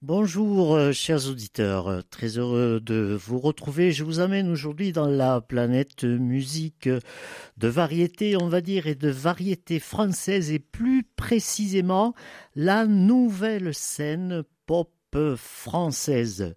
Bonjour, chers auditeurs, très heureux de vous retrouver. Je vous amène aujourd'hui dans la planète musique de variété, on va dire, et de variété française, et plus précisément la nouvelle scène pop française.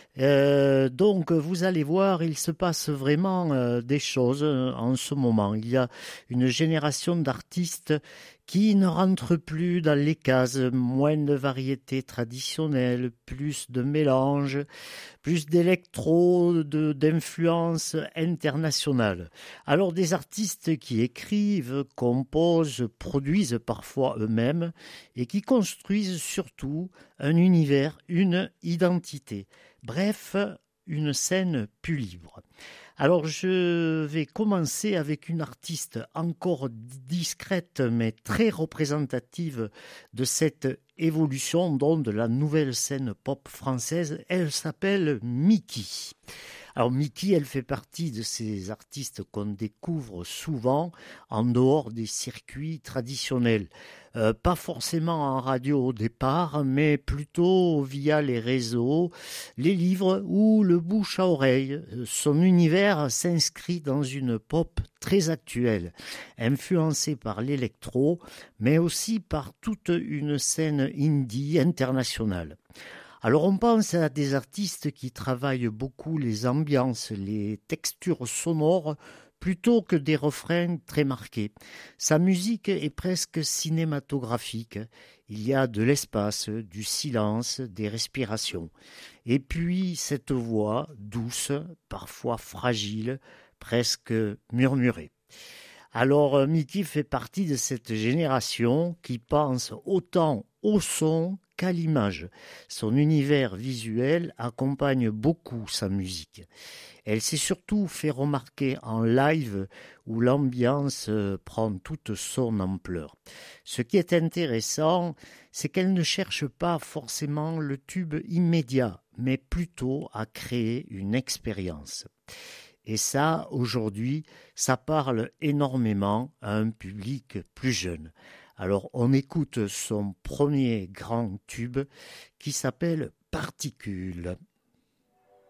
Donc vous allez voir, il se passe vraiment des choses en ce moment. Il y a une génération d'artistes qui ne rentrent plus dans les cases, moins de variétés traditionnelles, plus de mélange, plus d'électro, d'influence internationale. Alors des artistes qui écrivent, composent, produisent parfois eux-mêmes et qui construisent surtout un univers, une identité. Bref, une scène plus libre. Alors je vais commencer avec une artiste encore discrète mais très représentative de cette évolution donc de la nouvelle scène pop française. Elle s'appelle Miki. Alors Miki, elle fait partie de ces artistes qu'on découvre souvent en dehors des circuits traditionnels. Pas forcément en radio au départ, mais plutôt via les réseaux, les livres ou le bouche à oreille. Son univers s'inscrit dans une pop très actuelle, influencée par l'électro, mais aussi par toute une scène indie internationale. Alors on pense à des artistes qui travaillent beaucoup les ambiances, les textures sonores, plutôt que des refrains très marqués. Sa musique est presque cinématographique. Il y a de l'espace, du silence, des respirations. Et puis cette voix douce, parfois fragile, presque murmurée. Alors Mickey fait partie de cette génération qui pense autant au son qu'à l'image. Son univers visuel accompagne beaucoup sa musique. Elle s'est surtout fait remarquer en live où l'ambiance prend toute son ampleur. Ce qui est intéressant, c'est qu'elle ne cherche pas forcément le tube immédiat, mais plutôt à créer une expérience. Et ça, aujourd'hui, ça parle énormément à un public plus jeune. Alors, on écoute son premier grand tube qui s'appelle Particules.